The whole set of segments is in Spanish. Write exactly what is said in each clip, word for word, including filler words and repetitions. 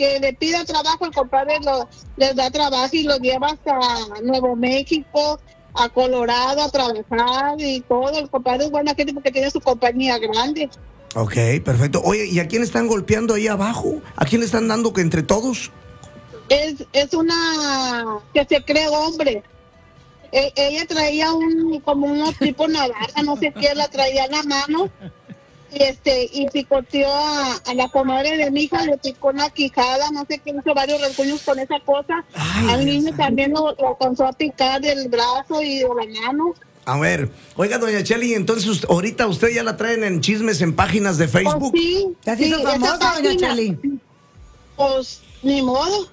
que le pida trabajo, el compadre lo, les da trabajo y lo lleva hasta Nuevo México, a Colorado a trabajar y todo. El compadre es buena gente porque tiene su compañía grande. Ok, perfecto. Oye, ¿y a quién están golpeando ahí abajo? ¿A quién le están dando que entre todos? Es, es una que se cree hombre. E, ella traía un como un tipo navaja, no sé qué, la traía en la mano. Y este, y picoteó a, a la comadre de mi hija, le picó una quijada, no sé qué, hizo varios rasguños con esa cosa. Ay, al niño Dios también lo, lo alcanzó a picar del brazo y de la mano. A ver, oiga, doña Chely, entonces ahorita usted ya la traen en chismes en páginas de Facebook. Oh, sí, ¿ya se hizo sí, famosa, página, doña Chely? Pues, ni modo.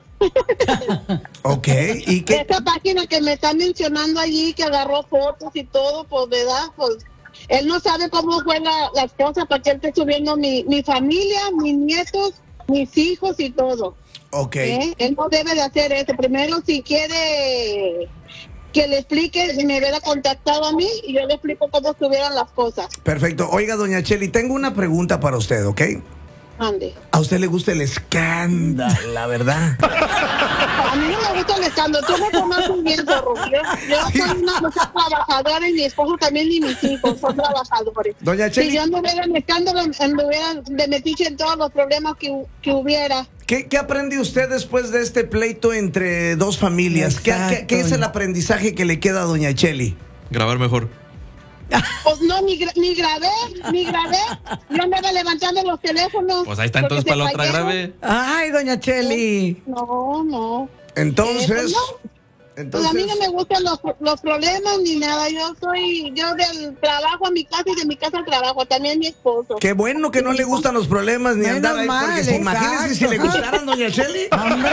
Ok, ¿y qué? Esta página que me están mencionando allí, que agarró fotos y todo, pues, ¿verdad? Pues, él no sabe cómo fue la, las cosas para que él esté subiendo mi, mi familia, mis nietos, mis hijos y todo. Ok. ¿Eh? Él no debe de hacer eso. Primero, si quiere que le explique, me hubiera contactado a mí y yo le explico cómo estuvieran las cosas. Perfecto. Oiga, doña Chely, tengo una pregunta para usted, ¿ok? Ande. A usted le gusta el escándalo, la verdad. A mí no me gusta el escándalo. Tú me conoces bien, zorro. Yo, yo soy una mujer trabajadora y mi esposo también y mis hijos son trabajadores. Doña Chely, si yo anduviera en escándalo, anduviera de metiche en todos los problemas que, que hubiera. ¿Qué, ¿Qué aprendió usted después de este pleito entre dos familias? ¿Qué, qué, ¿Qué es el aprendizaje que le queda a doña Chely? Grabar mejor. Pues no, ni, ni grabé, ni grabé. Yo andaba levantando los teléfonos. Pues ahí está, entonces para la otra grave. Ay, doña Chely. No, no. Entonces, eh, pues no. entonces... Pues a mí no me gustan los, los problemas ni nada. Yo soy, yo del trabajo a mi casa y de mi casa al trabajo. También mi esposo. Qué bueno que no le gustan los problemas ni Menos andar ahí. mal, Porque si imagínense si le gustaran, doña Chely. Hombre.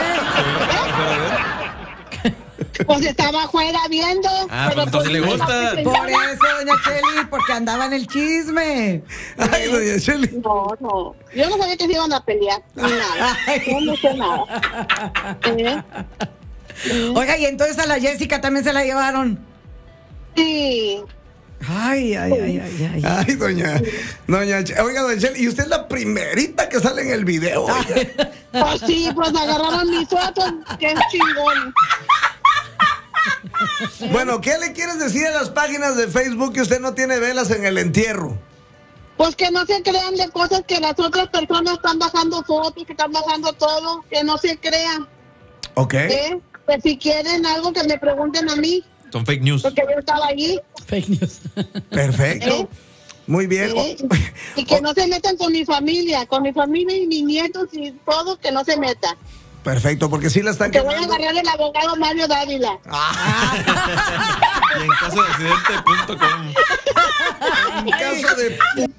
Pues estaba afuera viendo. Ah, pues entonces le gusta. Por eso, doña Chely, porque andaba en el chisme. Ay, doña Chely. No, no. Yo no sabía que se iban a pelear. Ni nada. Yo no sé nada. ¿Eh? Oiga, y entonces a la Jessica también se la llevaron. Sí. Ay, ay, ay, ay, ay. Ay, doña, doña Chely. Oiga, doña Chely, y usted es la primerita que sale en el video. Oiga. Pues sí, pues agarraron mis fotos. Qué chingón. Bueno, ¿qué le quieres decir a las páginas de Facebook que usted no tiene velas en el entierro? Pues que no se crean de cosas que las otras personas están bajando fotos, que están bajando todo, que no se crean. Ok. ¿Eh? Pues si quieren algo que me pregunten a mí. Son fake news. Porque yo estaba allí. Fake news. Perfecto. ¿Eh? Muy bien. ¿Eh? Y que no se metan con mi familia, con mi familia y mis nietos y todo, que no se metan. Perfecto, porque sí la están Que voy a quemando. agarrar el abogado Mario Dávila. Y en caso de accidente punto com. En caso de...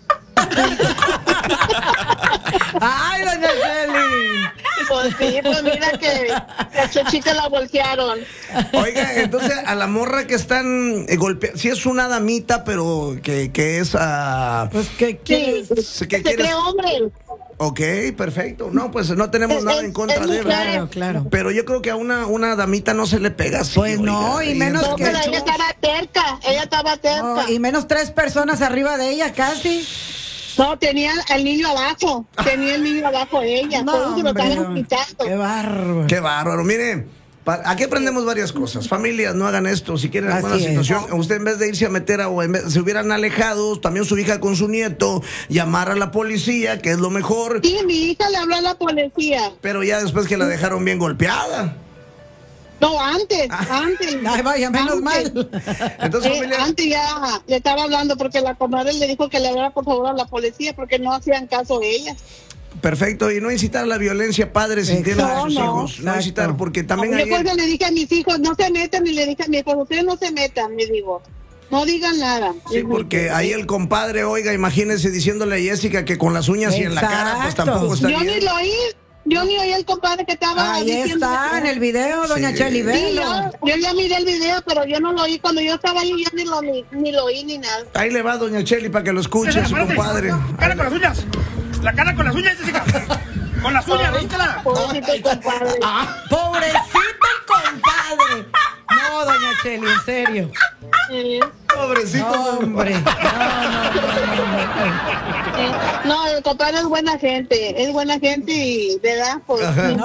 Ay, doña Chely. Pues sí, pues mira que la chuchita la voltearon. Oiga, entonces a la morra que están eh, golpeando, sí es una damita, pero que, que es... Uh, Pues, ¿qué quieres? Sí, ¿qué se quieres? cree hombre. Ok, perfecto. No, pues no tenemos Es- nada es- en contra es de... mujer. ¿verdad? Claro, claro. Pero yo creo que a una, una damita no se le pega así. Pues no, y menos No, que- pero ella estaba terca, ella estaba terca. No, y menos tres personas arriba de ella, casi. No, tenía el niño abajo, tenía el niño abajo de ella, No, por eso lo hombre, estaban quitando. qué bárbaro. Qué bárbaro. Mire, pa- aquí aprendemos varias cosas. Familias, no hagan esto. Si quieren alguna Así es. situación, usted en vez de irse a meter a, o en vez- se hubieran alejado, también su hija con su nieto, llamar a la policía, que es lo mejor. Sí, mi hija le habló a la policía. Pero ya después que la dejaron bien golpeada. No, antes, antes. Ay, vaya, menos antes. mal. Entonces, Eh, familia, antes ya le estaba hablando porque la comadre le dijo que le hablara por favor a la policía porque no hacían caso de ella. perfecto. Y no incitar a la violencia, padres, si tienen a sus No, no, hijos. No exacto. incitar, porque también Yo hay... por eso le dije a mis hijos, no se metan, y le dije a mi esposo, ustedes no se metan, me digo. No digan nada. Sí, porque ahí el compadre, oiga, imagínese diciéndole a Jessica que con las uñas y en la cara, pues Exacto. tampoco está Yo bien. ni lo oí, yo ni oí el compadre que estaba Ahí diciendo. está, en el video, doña Sí. Chely, Sí, velo. yo, yo ya miré el video, pero yo no lo oí. Cuando yo estaba ahí, yo ni lo, ni, ni lo oí ni nada. Ahí le va doña Chely para que lo escuche su compadre. Cara con las uñas. La cara con las uñas, Jessica. Con las uñas, búscala. Pobrecito el compadre. Pobrecito el compadre. No, doña Chely, en serio. Sí. Pobrecito. No, hombre. No, no, no, no, no. Eh, No, el compadre es buena gente, es buena gente y, ¿verdad? Pues, Ajá.